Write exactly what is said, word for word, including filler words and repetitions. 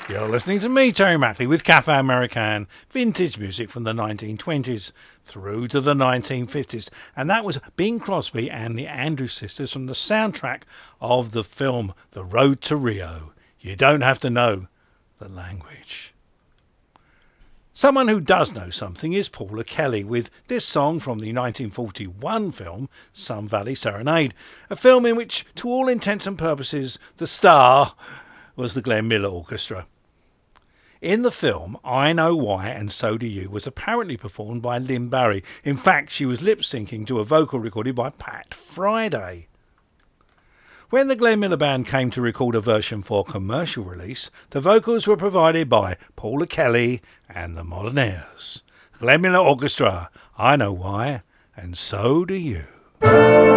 You're listening to me, Terry Mackley, with Cafe American, vintage music from the nineteen twenties through to the nineteen fifties. And that was Bing Crosby and the Andrews Sisters from the soundtrack of the film The Road to Rio. You don't have to know the language. Someone who does know something is Paula Kelly, with this song from the nineteen forty-one film Sun Valley Serenade, a film in which, to all intents and purposes, the star was the Glenn Miller Orchestra. In the film, I Know Why and So Do You was apparently performed by Lynn Barry. In fact, she was lip-syncing to a vocal recorded by Pat Friday. When the Glenn Miller Band came to record a version for commercial release, the vocals were provided by Paula Kelly and the Modernaires. Glenn Miller Orchestra, I Know Why and So Do You.